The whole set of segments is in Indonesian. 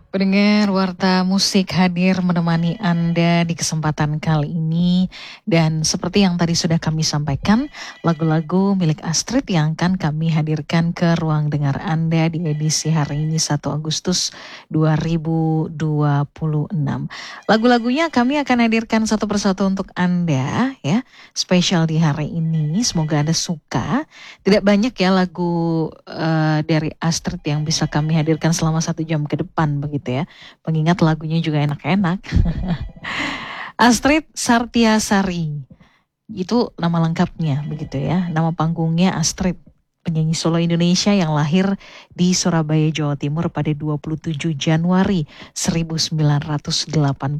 Pendengar Warta Musik hadir menemani Anda di kesempatan kali ini. Dan seperti yang tadi sudah kami sampaikan, lagu-lagu milik Astrid yang akan kami hadirkan ke ruang dengar Anda di edisi hari ini 1 Agustus 2026. Lagu-lagunya kami akan hadirkan satu persatu untuk Anda ya, spesial di hari ini. Semoga Anda suka. Tidak banyak ya lagu dari Astrid yang bisa kami hadirkan selama 1 jam ke depan begitu ya. Mengingat lagunya juga enak-enak. Astrid Sartiasari. Itu nama lengkapnya begitu ya. Nama panggungnya Astrid, penyanyi solo Indonesia yang lahir di Surabaya, Jawa Timur pada 27 Januari 1982.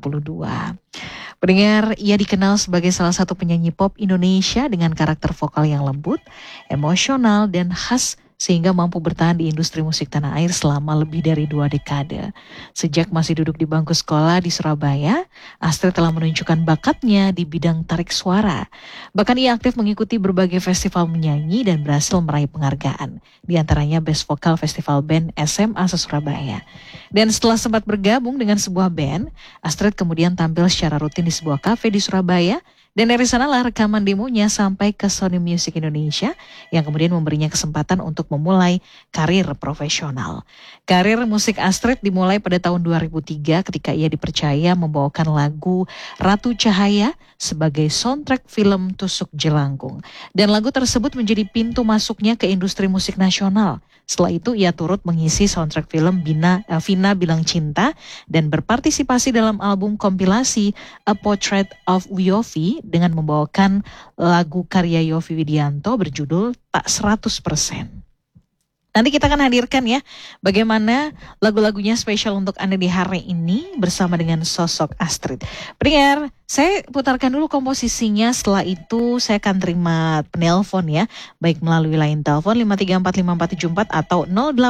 Pendengar, ia dikenal sebagai salah satu penyanyi pop Indonesia dengan karakter vokal yang lembut, emosional, dan khas sehingga mampu bertahan di industri musik tanah air selama lebih dari 2 dekade. Sejak masih duduk di bangku sekolah di Surabaya, Astrid telah menunjukkan bakatnya di bidang tarik suara. Bahkan ia aktif mengikuti berbagai festival menyanyi dan berhasil meraih penghargaan, di antaranya Best Vokal Festival Band SMA se-Surabaya. Dan setelah sempat bergabung dengan sebuah band, Astrid kemudian tampil secara rutin di sebuah kafe di Surabaya. Dan dari sanalah rekaman demonya sampai ke Sony Music Indonesia yang kemudian memberinya kesempatan untuk memulai karir profesional. Karir musik Astrid dimulai pada tahun 2003 ketika ia dipercaya membawakan lagu Ratu Cahaya sebagai soundtrack film Tusuk Jelangkung. Dan lagu tersebut menjadi pintu masuknya ke industri musik nasional. Setelah itu ia turut mengisi soundtrack film Vina Bilang Cinta dan berpartisipasi dalam album kompilasi A Portrait of Yofi dengan membawakan lagu karya Yovie Widianto berjudul Tak 100%. Nanti kita akan hadirkan ya bagaimana lagu-lagunya spesial untuk Anda di hari ini bersama dengan sosok Astrid. Pendengar, saya putarkan dulu komposisinya, setelah itu saya akan terima penelpon ya, baik melalui line telepon 5345474 atau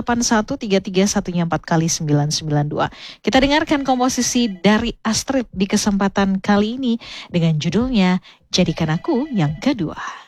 08133114 kali 992. Kita dengarkan komposisi dari Astrid di kesempatan kali ini dengan judulnya Jadikan Aku Yang Kedua.